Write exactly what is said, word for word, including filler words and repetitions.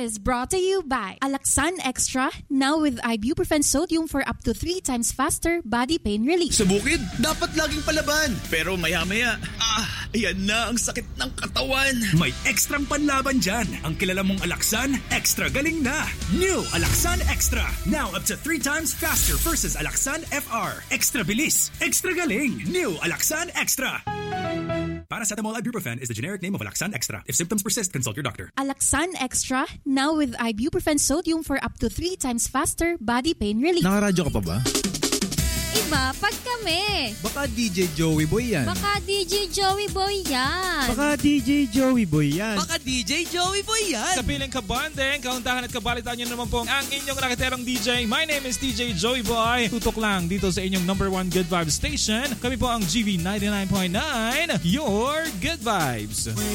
is brought to you by Alaxan Extra, now with ibuprofen sodium for up to three times faster body pain relief. Sa bukid, dapat laging palaban. Pero maya-maya, ah, ayan na ang sakit ng katawan. May ekstrang panlaban dyan. Ang kilala mong Alaxan, extra galing na. New Alaxan Extra, now up to three times faster versus Alaxan F R. Extra bilis, extra galing. New Alaxan Extra. Paracetamol ibuprofen is the generic name of Alaxan Extra. If symptoms persist, consult your doctor. Alaxan Extra, now with ibuprofen sodium for up to three times faster body pain relief. Nakaradyo ka pa ba? Iba, pag kami. Baka D J Joey Boy yan. Baka D J Joey Boy yan. Baka D J Joey Boy yan. Baka D J Joey Boy yan. Sa piling kabandeng, kauntahan at kabalitan nyo naman pong ang inyong rakiterong D J. My name is D J Joey Boy. Tutok lang dito sa inyong number one Good Vibes station. Kami po ang G V ninety-nine point nine, your Good Vibes.